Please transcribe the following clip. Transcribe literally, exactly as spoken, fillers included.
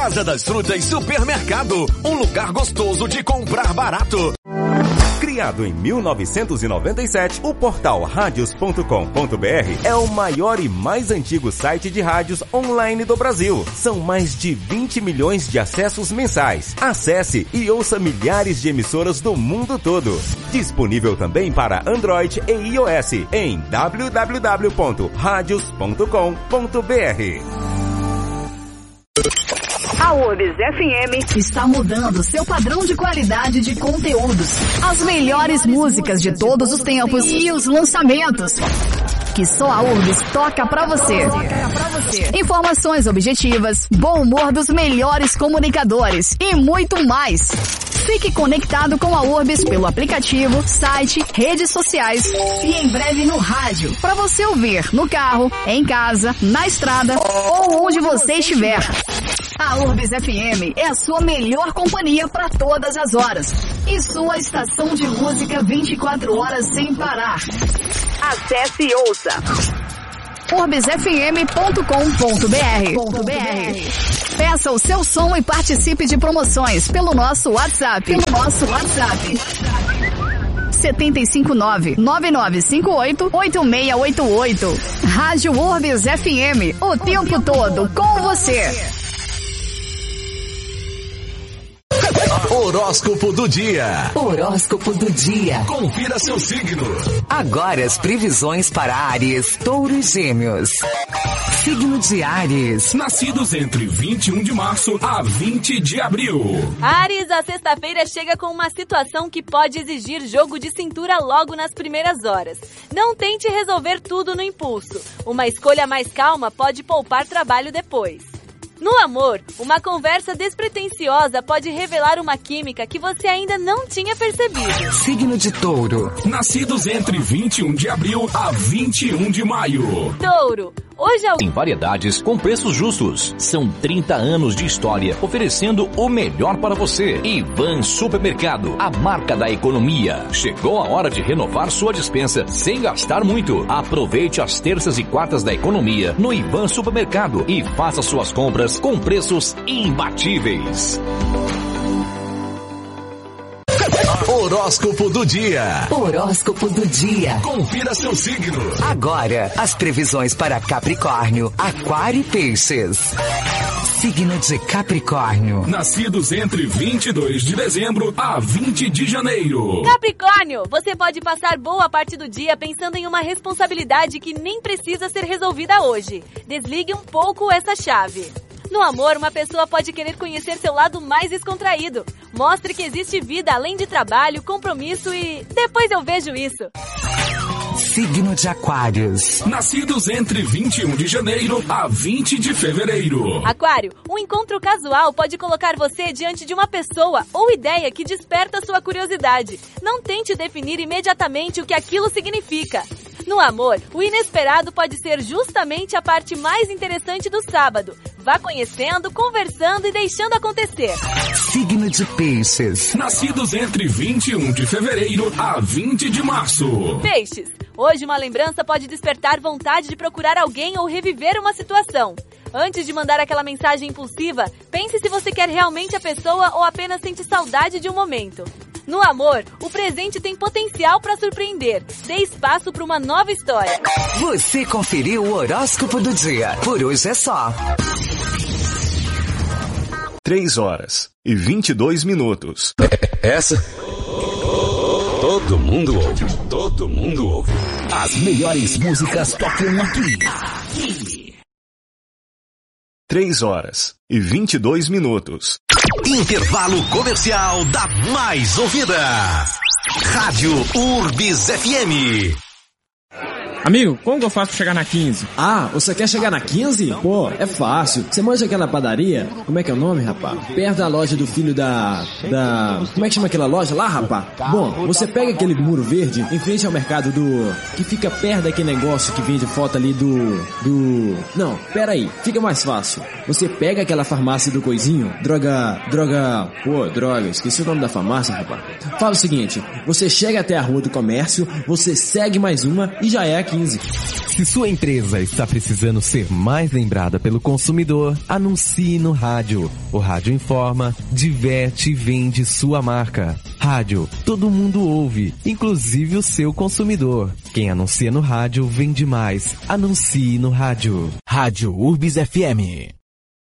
Casa das Frutas Supermercado, um lugar gostoso de comprar barato. Criado em mil novecentos e noventa e sete, o portal radios ponto com ponto br é o maior e mais antigo site de rádios online do Brasil. São mais de vinte milhões de acessos mensais. Acesse e ouça milhares de emissoras do mundo todo. Disponível também para Android e iOS em w w w ponto radios ponto com ponto br. A Urbs F M está mudando seu padrão de qualidade de conteúdos. As melhores músicas de todos os tempos e os lançamentos que só a Urbs toca pra você. Informações objetivas, bom humor dos melhores comunicadores e muito mais. Fique conectado com a Urbs pelo aplicativo, site, redes sociais e em breve no rádio, para você ouvir no carro, em casa, na estrada ou onde você estiver. A Urbs F M é a sua melhor companhia para todas as horas e sua estação de música vinte e quatro horas sem parar. Acesse e ouça urbs f m ponto com ponto b r. Peça o seu som e participe de promoções pelo nosso WhatsApp. Pelo nosso WhatsApp. sete cinco nove, nove nove cinco oito, oito seis oito oito. Rádio Urbs F M, o tempo todo com você. Horóscopo do dia. Horóscopo do dia. Confira seu signo. Agora as previsões para Áries, Touro e Gêmeos. Signo de Áries. Nascidos entre vinte e um de março a vinte de abril. Áries, a sexta-feira chega com uma situação que pode exigir jogo de cintura logo nas primeiras horas. Não tente resolver tudo no impulso. Uma escolha mais calma pode poupar trabalho depois. No amor, uma conversa despretensiosa pode revelar uma química que você ainda não tinha percebido. Signo de Touro. Nascidos entre vinte e um de abril a vinte e um de maio. Touro, hoje é o... Em variedades com preços justos. São trinta anos de história oferecendo o melhor para você. Ivan Supermercado, a marca da economia. Chegou a hora de renovar sua despensa sem gastar muito. Aproveite as terças e quartas da economia no Ivan Supermercado e faça suas compras com preços imbatíveis. Horóscopo do dia. Horóscopo do dia. Confira seu signo. Agora, as previsões para Capricórnio, Aquário e Peixes. Signo de Capricórnio. Nascidos entre vinte e dois de dezembro a vinte de janeiro. Capricórnio, você pode passar boa parte do dia pensando em uma responsabilidade que nem precisa ser resolvida hoje. Desligue um pouco essa chave. No amor, uma pessoa pode querer conhecer seu lado mais descontraído. Mostre que existe vida além de trabalho, compromisso e... depois eu vejo isso. Signo de Aquários. Nascidos entre vinte e um de janeiro a vinte de fevereiro. Aquário, um encontro casual pode colocar você diante de uma pessoa ou ideia que desperta sua curiosidade. Não tente definir imediatamente o que aquilo significa. No amor, o inesperado pode ser justamente a parte mais interessante do sábado. Vá conhecendo, conversando e deixando acontecer. Signo de Peixes. Nascidos entre vinte e um de fevereiro a vinte de março. Peixes, hoje uma lembrança pode despertar vontade de procurar alguém ou reviver uma situação. Antes de mandar aquela mensagem impulsiva, pense se você quer realmente a pessoa ou apenas sente saudade de um momento. No amor, o presente tem potencial para surpreender. Dê espaço para uma nova história. Você conferiu o horóscopo do dia. Por hoje é só. três horas e vinte e dois minutos. Essa todo mundo ouve. Todo mundo ouve. As melhores músicas tocam aqui. Aqui. três horas e vinte e dois minutos. Intervalo comercial da mais ouvida. Rádio Urbs F M. Amigo, como que eu faço pra chegar na quinze? Ah, você quer chegar na quinze? Pô, é fácil. Você manja aquela padaria? Como é que é o nome, rapá? Perto da loja do filho da... da... Como é que chama aquela loja lá, rapá? Bom, você pega aquele muro verde em frente ao mercado do... que fica perto daquele negócio que vende foto ali do... do... Não, pera aí, fica mais fácil. Você pega aquela farmácia do coisinho, droga... droga... Pô, droga, esqueci o nome da farmácia, rapá. Fala o seguinte, você chega até a rua do comércio, você segue mais uma e já é aqui quinze. Se sua empresa está precisando ser mais lembrada pelo consumidor, anuncie no rádio. O rádio informa, diverte e vende sua marca. Rádio, todo mundo ouve, inclusive o seu consumidor. Quem anuncia no rádio vende mais. Anuncie no rádio. Rádio Urbis F M.